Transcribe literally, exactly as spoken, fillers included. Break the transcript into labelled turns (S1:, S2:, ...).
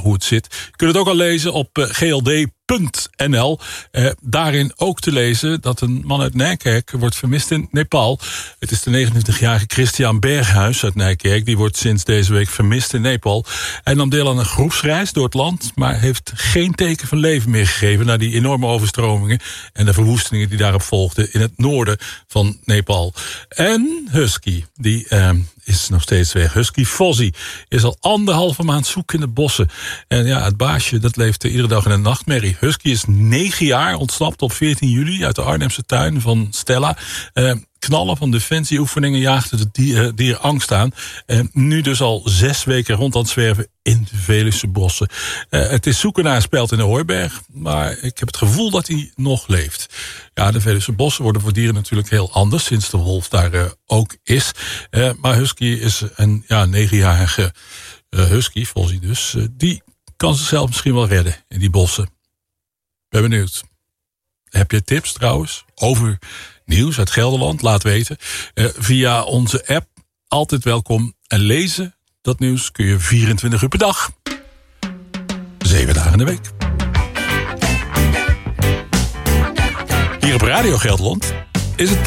S1: hoe het zit. Je kunt het ook al lezen op uh, g l d punt n l. Uh, daarin ook te lezen dat een man uit Nijkerk wordt vermist in Nepal. Het is de negenentwintigjarige Christian Berghuis uit Nijkerk. Die wordt sinds deze week vermist in Nepal. Hij nam deel aan een groepsreis door het land, maar heeft geen teken van leven meer gegeven na die enorme overstromingen en de verwoestingen die daarop volgden in het noorden van Nepal. En Husky, die uh, is nog steeds weg. Husky Fozzie is al anderhalve maand zoek in de bossen. En ja, het baasje, dat leeft iedere dag in een nachtmerrie. Husky is negen jaar, ontsnapt op veertien juli uit de Arnhemse tuin van Stella. Uh, knallen van defensieoefeningen jaagden het dier, dier angst aan. En nu dus al zes weken rond aan het zwerven in de Veluwse bossen. Uh, het is zoeken naar een speld in de hooiberg, maar ik heb het gevoel dat hij nog leeft. Ja, de Veluwse bossen worden voor dieren natuurlijk heel anders, sinds de wolf daar uh, ook is. Uh, maar Husky is een ja, negenjarige uh, Husky, Fozzie dus. Uh, die kan zichzelf misschien wel redden in die bossen. Ben benieuwd. Heb je tips trouwens over nieuws uit Gelderland? Laat weten. Uh, via onze app. Altijd welkom. En lezen, dat nieuws kun je vierentwintig uur per dag. Zeven dagen in de week. Hier op Radio Gelderland is het